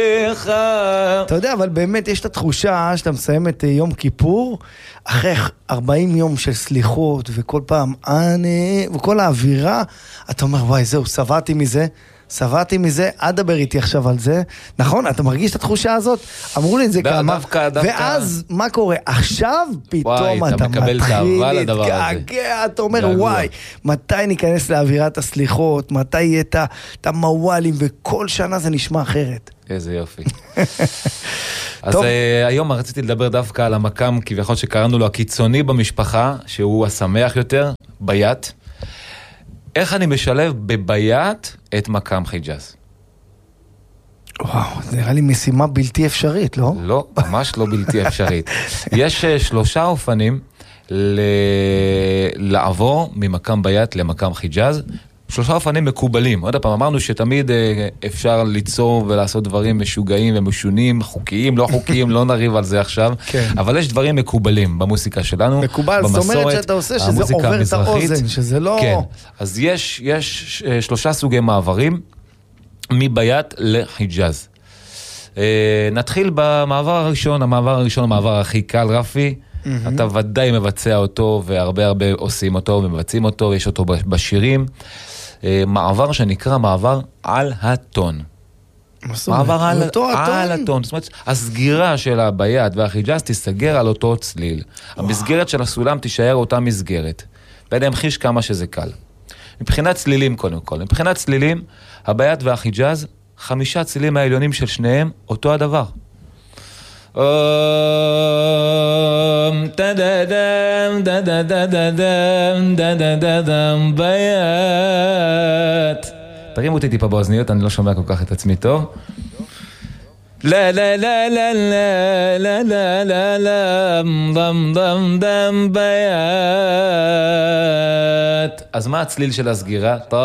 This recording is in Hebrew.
אתה יודע, אבל באמת יש את התחושה שאתה מסיים את יום כיפור, אחרי 40 יום של סליחות, וכל פעם וכל האווירה, אתה אומר, וואי, זהו, שבעתי מזה, עד דבר איתי עכשיו על זה, נכון? אתה מרגיש את התחושה הזאת? אמרו לי את זה כמה, ואז מה קורה? עכשיו פתאום אתה מתחיל להתגעגע, אתה אומר, וואי, מתי ניכנס לאווירת הסליחות, מתי יהיה את המוואלים, וכל שנה זה נשמע אחרת. איזה יופי. אז היום רציתי לדבר דווקא על המקם, כביכול שקראנו לו הקיצוני במשפחה, שהוא השמח יותר, ביית. איך אני משלב בביית את מקם חיג'אז? וואו, זה נראה לי משימה בלתי אפשרית, לא? לא, ממש לא בלתי אפשרית. יש 3 אופנים לעבור ממקם ביית למקם חיג'אז. 3 אופנים מקובלים. עוד פעם, אמרנו שתמיד אפשר ליצור ולעשות דברים משוגעים ומשונים, חוקיים, לא חוקיים, לא נריב על זה עכשיו. אבל יש דברים מקובלים במוסיקה שלנו. מקובל, זאת אומרת שאתה עושה שזה עובר את האוזן, שזה לא... כן, אז יש 3 סוגי מעברים, מביית לחיג'אז. נתחיל במעבר הראשון, המעבר הכי קל, רפי. אתה ודאי מבצע אותו, והרבה עושים אותו ומבצעים אותו, יש אותו בשירים. מעבר שנקרא מעבר על הטון. מעבר על הטון. זאת אומרת, הסגירה של הביית והחיג'אז תיסגר על אותו צליל. המסגרת של הסולם תישאר אותה מסגרת. ואני אמחיש כמה שזה קל. מבחינת צלילים קודם כל. מבחינת צלילים, הביית והחיג'אז, 5 צלילים העליונים של שניהם, אותו הדבר. תרימו אותי טיפה באוזניות, אני לא שומע כל כך את עצמי טוב. לה לה לה לה לה לה לה לה לה דם דם דם ביית. אז מה הצליל של הסגירה?